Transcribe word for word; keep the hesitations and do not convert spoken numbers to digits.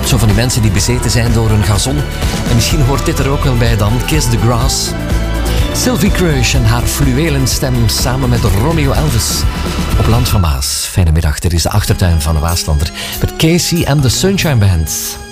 hebt zo van die mensen die bezeten zijn door een gazon. En misschien hoort dit er ook wel bij dan. Kiss the Grass. Sylvie Crush en haar fluwelen stem samen met Romeo Elvis. Op Land van Maas. Fijne middag, dit is de achtertuin van de Waaslander. Met Casey en de Sunshine Band.